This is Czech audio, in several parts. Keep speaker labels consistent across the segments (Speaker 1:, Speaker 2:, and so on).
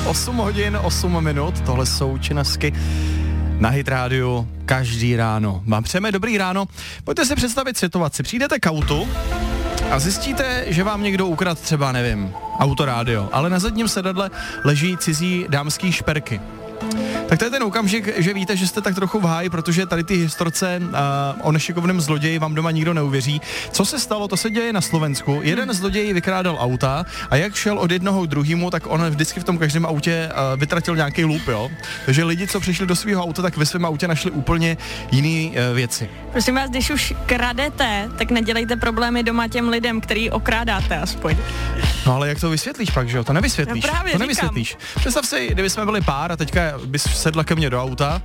Speaker 1: 8 hodin, 8 minut, tohle jsou Činasky na Hit rádiu každý ráno. Vám přejeme dobrý ráno. Pojďte si představit situaci. Přijdete k autu a zjistíte, že vám někdo ukradl třeba, nevím, autorádio, ale na zadním sedadle leží cizí dámský šperky. Tak to je ten okamžik, že víte, že jste tak trochu v háji, protože tady ty historce o nešikovném zloději vám doma nikdo neuvěří. Co se stalo, to se děje na Slovensku. Jeden zloděj vykrádal auta a jak šel od jednoho k druhému, tak on vždycky v tom každém autě vytratil nějaký lup, jo. Takže lidi, co přišli do svého auta, tak ve svém autě našli úplně jiné věci.
Speaker 2: Prosím vás, když už kradete, tak nedělejte problémy doma těm lidem, který okrádáte aspoň.
Speaker 1: No ale jak to vysvětlíš pak, že jo? To nevysvětlíš.
Speaker 2: No právě
Speaker 1: to nevysvětlíš. Představ si, kdyby jsme byli pár a teďka bys sedla ke mně do auta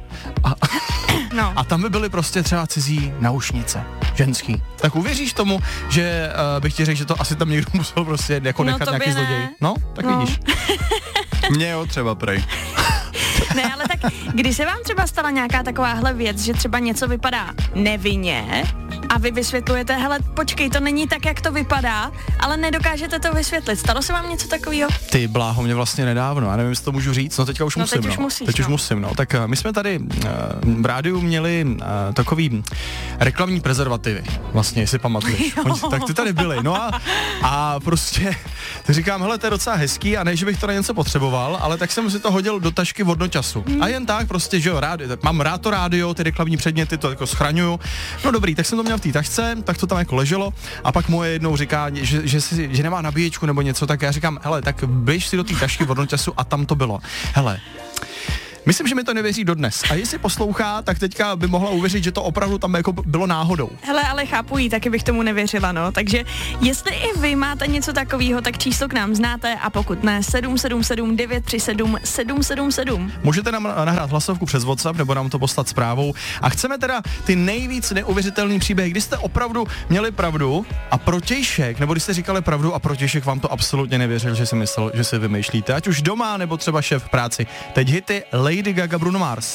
Speaker 1: a tam by byly prostě třeba cizí naušnice, ženský. Tak uvěříš tomu, že bych ti řekl, že to asi tam někdo musel prostě jako nechat nějaký zloděj? No, tak vidíš.
Speaker 3: Mně jo, třeba prej.
Speaker 2: Ne, ale tak když se vám třeba stala nějaká takováhle věc, že třeba něco vypadá nevinně a vy vysvětlujete, hele, počkej, to není tak, jak to vypadá, ale nedokážete to vysvětlit. Stalo se vám něco takového?
Speaker 1: Ty bláho, mě vlastně nedávno, já nevím, jestli to můžu říct, no teďka už musím. Teď už musím, no. Tak my jsme tady v rádiu měli takový reklamní prezervativy, vlastně, jestli pamatuješ. Tak ty tady byly, no a prostě tak říkám, hele, to je docela hezký a ne, že bych to na něco potřeboval, ale tak jsem si to hodil do tašky vodnočasu. A jen tak prostě, že jo, mám rád to rádio, ty reklamní předměty, to jako schraňuju. No dobrý, tak jsem to měl v té tašce, tak to tam jako leželo a pak moje jednou říká, že nemá nabíječku nebo něco, tak já říkám, hele, tak běž si do té tašky vodnočasu a tam to bylo. Hele, myslím, že mi to nevěří dodnes. A jestli poslouchá, tak teďka by mohla uvěřit, že to opravdu tam jako bylo náhodou.
Speaker 2: Hele, ale chápu jí, taky bych tomu nevěřila, no. Takže jestli i vy máte něco takového, tak číslo k nám znáte a pokud ne, 777 937 777.
Speaker 1: Můžete nám nahrát hlasovku přes WhatsApp nebo nám to poslat zprávou. A chceme teda ty nejvíc neuvěřitelný příběhy, kdy jste opravdu měli pravdu a protějšek, nebo když jste říkali pravdu a protějšek vám to absolutně nevěřil, že si myslel, že si vymýšlíte, ať už doma nebo třeba šéf v práci. Teď hity Lady Gaga, Bruno Mars.